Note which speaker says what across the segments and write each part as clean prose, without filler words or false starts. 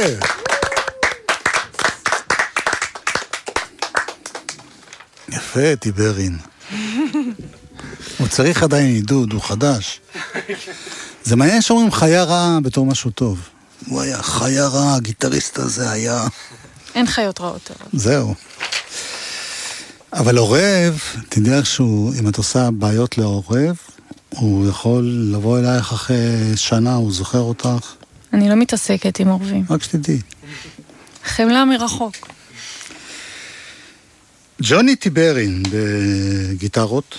Speaker 1: יפה, טיברין. הוא צריך עדיין עידוד, הוא חדש. זה מעניין שאומרים חיה רעה בתור משהו טוב. הוא היה חיה רעה, הגיטריסט הזה היה...
Speaker 2: אין חיות רעות.
Speaker 1: זהו. אבל עורב, תדעי איכשהו, אם את עושה בעיות לעורב, הוא יכול לבוא אלייך אחרי שנה, הוא זוכר אותך.
Speaker 2: אני לא מתעסקת עם עורבים.
Speaker 1: רק שתדעי.
Speaker 2: חמלה מרחוק.
Speaker 1: ג'וני טיברין בגיטרות.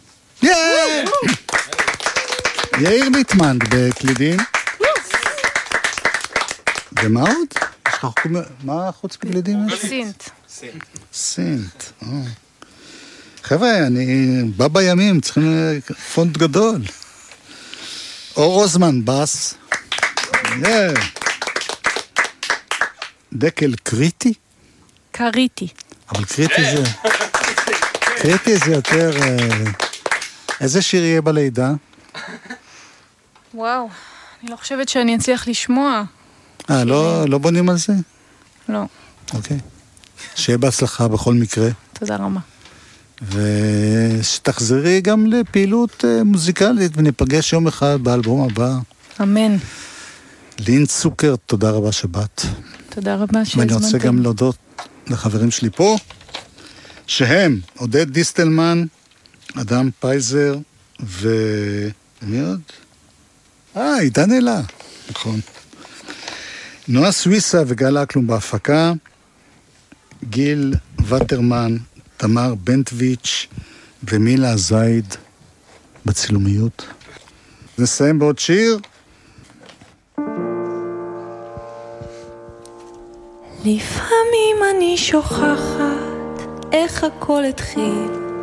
Speaker 1: יאיר ליטמן בקלידים. ומה עוד? מה חוץ בקלידים?
Speaker 2: סינט.
Speaker 1: סינט. חבר'ה, אני בא בימים, צריכים פונט גדול. אור רוזמן, בס. דקל קריטי?
Speaker 2: קריטי.
Speaker 1: אבל קריטי זה יותר... איזה שיר יהיה בלידה?
Speaker 2: וואו, אני לא חושבת שאני אצליח לשמוע.
Speaker 1: לא בונים על זה?
Speaker 2: לא.
Speaker 1: אוקיי. שיהיה בהצלחה בכל מקרה.
Speaker 2: תודה רבה.
Speaker 1: ושתחזרי גם לפעילות מוזיקלית, וניפגש יום אחד באלבום הבא.
Speaker 2: אמן.
Speaker 1: לין צוקר, תודה רבה שבאת.
Speaker 2: תודה רבה שהזמנתם.
Speaker 1: ואני רוצה גם להודות לחברים שלי פה, שהם עודד דיסטלמן, אדם פייזר, ומי עוד? עידן אלה, נכון. נועה סוויסה וגל אקלום בהפקה, גיל וטרמן, תמר בנטוויץ' ומילה זייד בצילומיות. נסיים בעוד שיר.
Speaker 3: לפעמים אני שוכחת איך הכל התחיל,